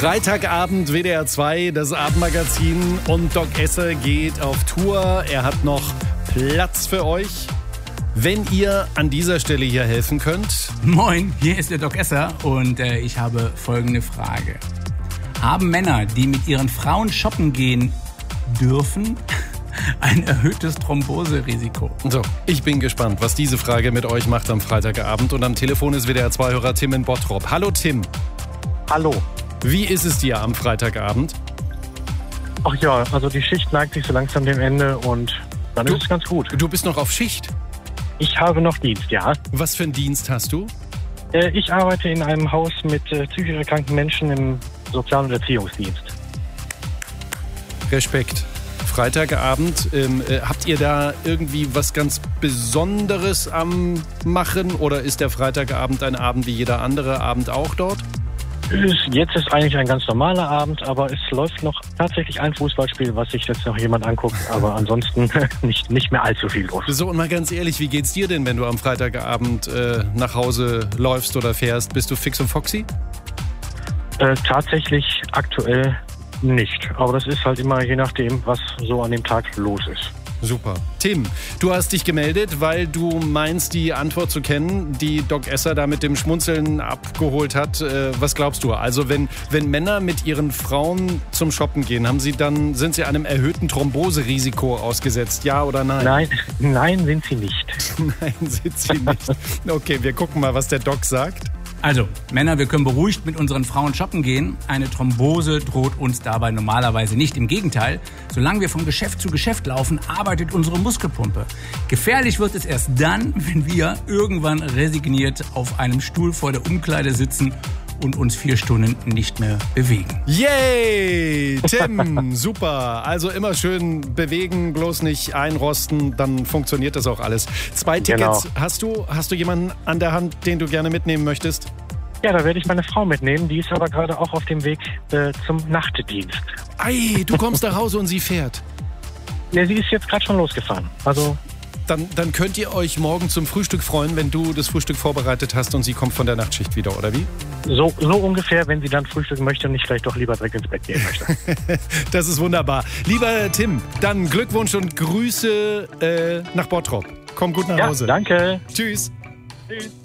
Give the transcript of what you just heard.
Freitagabend WDR 2, das Abendmagazin, und Doc Esser geht auf Tour. Er hat noch Platz für euch. Wenn ihr an dieser Stelle hier helfen könnt. Moin, hier ist der Doc Esser und ich habe folgende Frage. Haben Männer, die mit ihren Frauen shoppen gehen dürfen, ein erhöhtes Thromboserisiko? So, ich bin gespannt, was diese Frage mit euch macht am Freitagabend. Und am Telefon ist WDR 2-Hörer Tim in Bottrop. Hallo Tim. Hallo. Wie ist es dir am Freitagabend? Ach ja, also die Schicht neigt sich so langsam dem Ende und dann ist es ganz gut. Du bist noch auf Schicht? Ich habe noch Dienst, ja. Was für einen Dienst hast du? Ich arbeite in einem Haus mit psychisch erkrankten Menschen im Sozial- und Erziehungsdienst. Respekt. Freitagabend, habt ihr da irgendwie was ganz Besonderes am Machen oder ist der Freitagabend ein Abend wie jeder andere Abend auch dort? Jetzt ist eigentlich ein ganz normaler Abend, aber es läuft noch tatsächlich ein Fußballspiel, was sich jetzt noch jemand anguckt, aber ansonsten nicht mehr allzu viel los. So, und mal ganz ehrlich, wie geht's dir denn, wenn du am Freitagabend nach Hause läufst oder fährst? Bist du fix und foxy? Tatsächlich aktuell nicht, aber das ist halt immer je nachdem, was so an dem Tag los ist. Super. Tim, du hast dich gemeldet, weil du meinst, die Antwort zu kennen, die Doc Esser da mit dem Schmunzeln abgeholt hat. Was glaubst du? Also wenn Männer mit ihren Frauen zum Shoppen gehen, sind sie einem erhöhten Thromboserisiko ausgesetzt? Ja oder nein? Nein, sind sie nicht. Nein, sind sie nicht. Okay, wir gucken mal, was der Doc sagt. Also, Männer, wir können beruhigt mit unseren Frauen shoppen gehen. Eine Thrombose droht uns dabei normalerweise nicht. Im Gegenteil, solange wir von Geschäft zu Geschäft laufen, arbeitet unsere Muskelpumpe. Gefährlich wird es erst dann, wenn wir irgendwann resigniert auf einem Stuhl vor der Umkleide sitzen und uns 4 Stunden nicht mehr bewegen. Yay! Tim, super. Also immer schön bewegen, bloß nicht einrosten, dann funktioniert das auch alles. 2 Tickets. Genau. Hast du jemanden an der Hand, den du gerne mitnehmen möchtest? Ja, da werde ich meine Frau mitnehmen. Die ist aber gerade auch auf dem Weg zum Nachtdienst. Ei, du kommst nach Hause und sie fährt. Ja, sie ist jetzt gerade schon losgefahren. Also Dann könnt ihr euch morgen zum Frühstück freuen, wenn du das Frühstück vorbereitet hast und sie kommt von der Nachtschicht wieder, oder wie? So ungefähr, wenn sie dann frühstücken möchte und nicht vielleicht doch lieber direkt ins Bett gehen möchte. Das ist wunderbar. Lieber Tim, dann Glückwunsch und Grüße nach Bottrop. Komm gut nach Hause. Ja, danke. Tschüss. Tschüss.